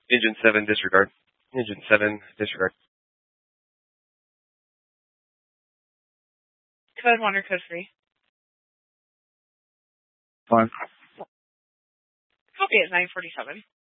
Engine 7, disregard. Engine 7, disregard. Code 1 or code 3? Fine. Copy at 947.